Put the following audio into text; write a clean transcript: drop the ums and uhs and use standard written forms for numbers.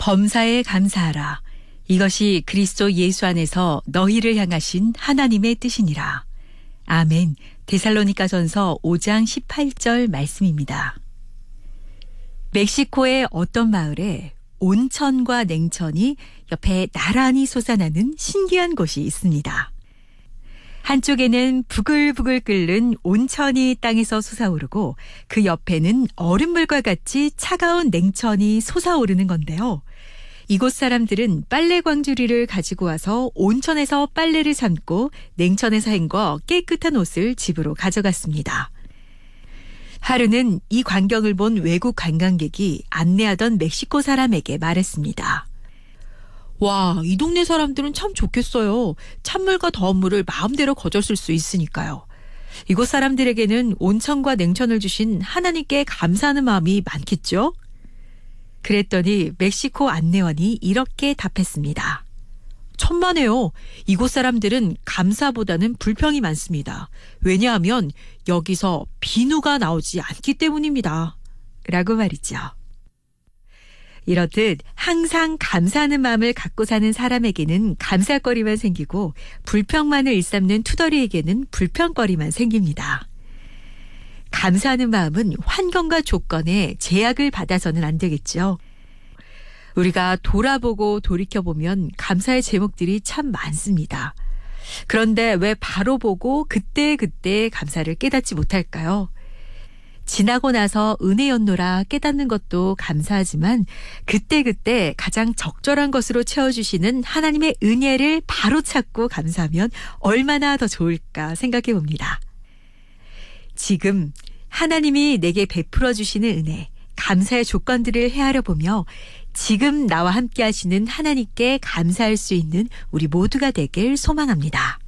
범사에 감사하라. 이것이 그리스도 예수 안에서 너희를 향하신 하나님의 뜻이니라. 아멘. 데살로니가전서 5장 18절 말씀입니다. 멕시코의 어떤 마을에 온천과 냉천이 옆에 나란히 솟아나는 신기한 곳이 있습니다. 한쪽에는 부글부글 끓는 온천이 땅에서 솟아오르고 그 옆에는 얼음물과 같이 차가운 냉천이 솟아오르는 건데요. 이곳 사람들은 빨래 광주리를 가지고 와서 온천에서 빨래를 삶고 냉천에서 헹궈 깨끗한 옷을 집으로 가져갔습니다. 하루는 이 광경을 본 외국 관광객이 안내하던 멕시코 사람에게 말했습니다. 와, 이 동네 사람들은 참 좋겠어요. 찬물과 더운 물을 마음대로 거저 쓸 수 있으니까요. 이곳 사람들에게는 온천과 냉천을 주신 하나님께 감사하는 마음이 많겠죠? 그랬더니 멕시코 안내원이 이렇게 답했습니다. 천만에요. 이곳 사람들은 감사보다는 불평이 많습니다. 왜냐하면 여기서 비누가 나오지 않기 때문입니다. 라고 말이죠. 이렇듯 항상 감사하는 마음을 갖고 사는 사람에게는 감사거리만 생기고 불평만을 일삼는 투덜이에게는 불평거리만 생깁니다. 감사하는 마음은 환경과 조건에 제약을 받아서는 안 되겠죠. 우리가 돌아보고 돌이켜보면 감사의 제목들이 참 많습니다. 그런데 왜 바로 보고 그때그때 감사를 깨닫지 못할까요? 지나고 나서 은혜였노라 깨닫는 것도 감사하지만 그때그때 가장 적절한 것으로 채워주시는 하나님의 은혜를 바로 찾고 감사하면 얼마나 더 좋을까 생각해 봅니다. 지금 하나님이 내게 베풀어 주시는 은혜, 감사의 조건들을 헤아려 보며 지금 나와 함께 하시는 하나님께 감사할 수 있는 우리 모두가 되길 소망합니다.